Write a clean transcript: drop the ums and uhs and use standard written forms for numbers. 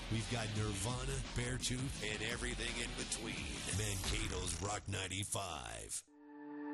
We've got Nirvana, Beartooth, and everything in between. Mankato's Rock 95.